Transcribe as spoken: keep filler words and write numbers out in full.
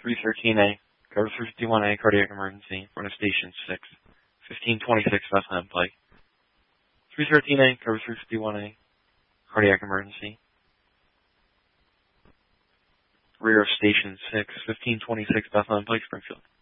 three thirteen A, cover three fifty-one A, cardiac emergency, front of station six, fifteen twenty-six Bethlehem Pike. three thirteen A, cover three fifty-one A, cardiac emergency. Rear of station six, fifteen twenty-six Bethlehem Pike, Springfield.